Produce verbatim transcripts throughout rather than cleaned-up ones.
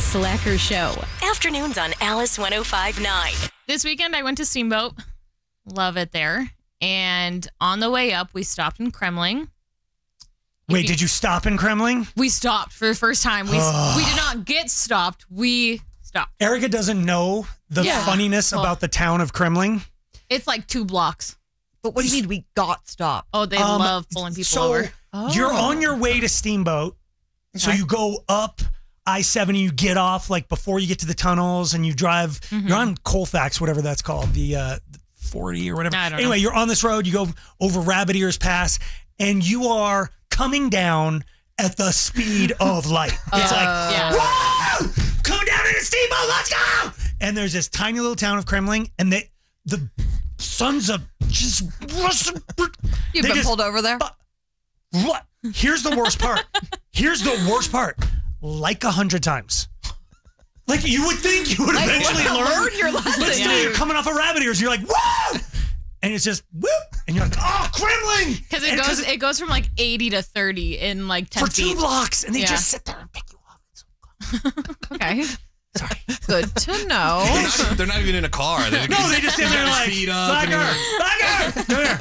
Slacker Show. Afternoons on Alice one oh five point nine. This weekend, I went to Steamboat. Love it there. And on the way up, we stopped in Kremling. Wait, you, did you stop in Kremling? We stopped for the first time. We we did not get stopped. We stopped. Erica doesn't know the yeah. funniness well, about the town of Kremling. It's like two blocks. But what do you mean we got stopped? Oh, they um, love pulling people so over. Oh. You're on your way to Steamboat. Okay. So you go up I seventy, you get off like before you get to the tunnels and you drive, mm-hmm. you're on Colfax, whatever that's called, the, uh, the forty or whatever. I don't anyway, know. You're on this road, you go over Rabbit Ears Pass, and you are coming down at the speed of light. Uh, it's like, yeah. whoa, coming down in a Steamboat, let's go! And there's this tiny little town of Kremling, and they, the sons of just... You've been just, pulled over there? What? Here's the worst part. Here's the worst part. Like a hundred times. Like you would think you would like, eventually learn. learn your lesson. But still, you're coming off a Rabbit Ears. You're like, whoa! And it's just whoop, and you're like, oh, Kremling! Because it goes, it, it goes from like eighty to thirty in like ten for feet. two blocks, and they yeah. just sit there and pick you up. Okay. Sorry. Good to know. They're not, they're not even in a car. They no, they just stand there like, feet up. Lager, Lager, come here.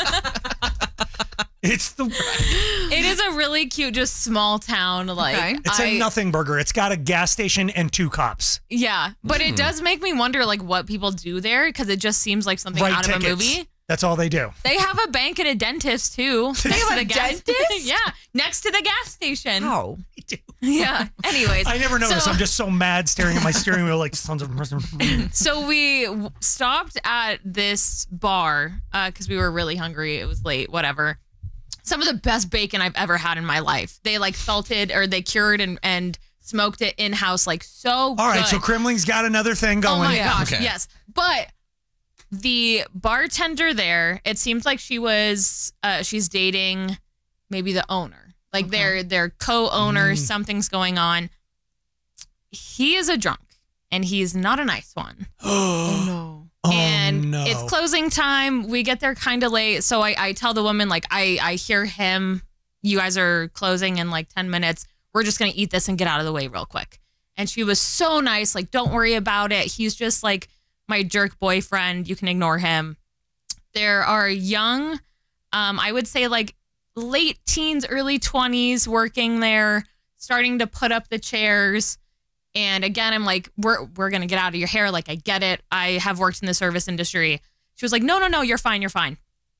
It's the. It is a really cute, just small town. Like okay. It's I, a nothing burger. It's got a gas station and two cops. Yeah, but mm. it does make me wonder, like, what people do there because it just seems like something Write out tickets. of a movie. That's all they do. They have a bank and a dentist too. They next have to a the gas, dentist? Yeah, next to the gas station. How? They do. Yeah. Anyways, I never noticed. So, I'm just so mad staring at my steering wheel like sons of. So we w- stopped at this bar because uh, we were really hungry. It was late. Whatever. Some of the best bacon I've ever had in my life. They like salted or they cured and, and smoked it in house, like so. All good. right, so Kremling's got another thing going. Oh my gosh, okay. yes. But the bartender there, it seems like she was, uh, she's dating maybe the owner. Like okay. they're they're co-owners. Mm. Something's going on. He is a drunk, and he's not a nice one. Oh no. And oh, no. It's closing time. We get there kind of late. So I, I tell the woman, like, I, I hear him. You guys are closing in like ten minutes. We're just going to eat this and get out of the way real quick. And she was so nice. Like, don't worry about it. He's just like my jerk boyfriend. You can ignore him. There are young, um, I would say like late teens, early twenties working there, starting to put up the chairs. And again, I'm like, we're we're going to get out of your hair. Like, I get it. I have worked in the service industry. She was like, no, no, no, you're fine. You're fine.